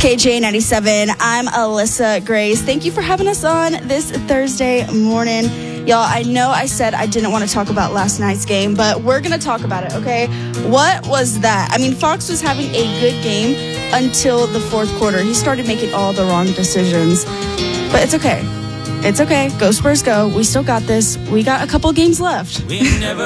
KJ 97. I'm Alyssa Grace. Thank you for having us on this Thursday morning. Y'all, I know I said I didn't want to talk about last night's game, but we're going to talk about it, okay? What was that? I mean, Fox was having a good game until the fourth quarter. He started making all the wrong decisions. But it's okay. It's okay. Go Spurs, go. We still got this. We got a couple games left.